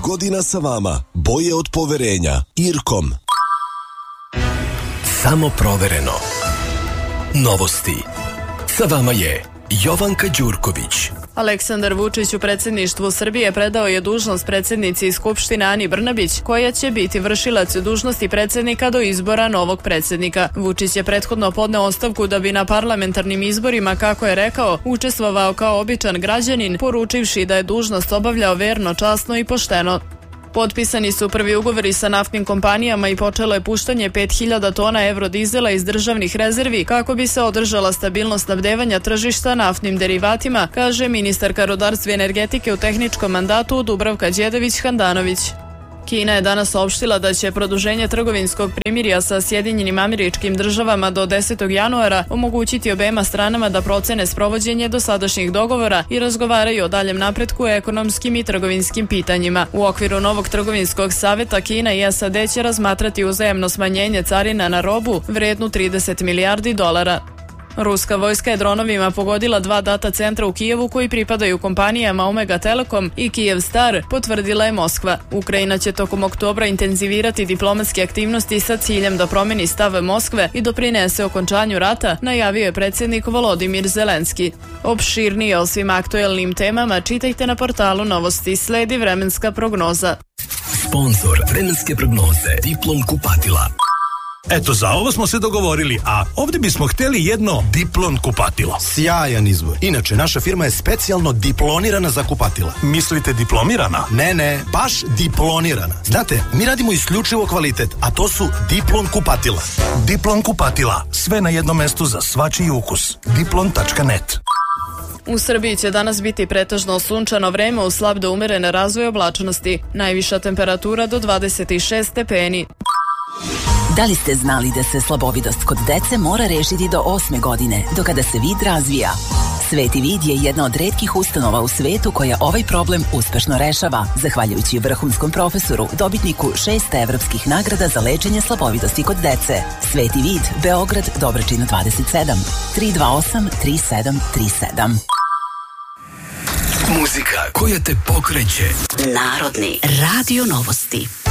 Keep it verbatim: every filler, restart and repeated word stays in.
godina sa vama. Boje od poverenja. Irkom. Samo provereno. Novosti. Sa vama je Jovanka Đurković. Aleksandar Vučić u predsjedništvu Srbije predao je dužnost predsjednici Skupštine Ani Brnabić, koja će biti vršilac dužnosti predsjednika do izbora novog predsjednika. Vučić je prethodno podneo ostavku da bi na parlamentarnim izborima, kako je rekao, učestvovao kao običan građanin, poručivši da je dužnost obavljao verno, časno i pošteno. Potpisani su prvi ugovori sa naftnim kompanijama i počelo je puštanje pet hiljada tona evrodizela iz državnih rezervi kako bi se održala stabilnost snabdevanja tržišta naftnim derivatima, kaže ministarka rudarstva i energetike u tehničkom mandatu Dubravka Đedović-Handanović. Kina je danas saopštila da će produženje trgovinskog primirja sa Sjedinjenim Američkim Državama do desetog januara omogućiti obema stranama da procene sprovođenje dosadašnjih dogovora i razgovaraju o daljem napretku u ekonomskim i trgovinskim pitanjima. U okviru novog trgovinskog saveta Kina i S A D će razmatrati uzajamno smanjenje carina na robu vrednu trideset milijardi dolara. Ruska vojska je dronovima pogodila dva data centra u Kijevu koji pripadaju kompanijama Omega Telekom i Kijevstar, potvrdila je Moskva. Ukrajina će tokom oktobra intenzivirati diplomatske aktivnosti sa ciljem da promeni stav Moskve i doprinese okončanju rata, najavio je predsjednik Volodimir Zelenski. Opširnije o svim aktuelnim temama čitajte na portalu Novosti. Sledi vremenska prognoza. Sponzor vremenske prognoze Diplom kupatila. Eto, za ovo smo se dogovorili, a ovdje bismo htjeli jedno Diplon kupatilo. Sjajan izbor. Inače, naša firma je specijalno diplonirana za kupatila. Mislite diplomirana? Ne, ne, baš diplonirana. Znate, mi radimo isključivo kvalitet, a to su Diplon kupatila. Diplon kupatila, sve na jednom mestu za svačiji ukus. diplon tačka net. U Srbiji će danas biti pretežno sunčano vreme uz slab do umeren razvoj oblačnosti. Najviša temperatura do dvadeset šest stepeni. Da li ste znali da se slabovidost kod dece mora rešiti do osme godine, do kada se vid razvija? Sveti vid je jedna od retkih ustanova u svetu koja ovaj problem uspešno rešava, zahvaljujući vrhunskom profesoru, dobitniku šest evropskih nagrada za lečenje slabovidosti kod dece. Sveti vid, Beograd, Dobračina dvadeset sedam, tri dva osam tri sedam tri sedam. Muzika koja te pokreće. Narodni radio novosti.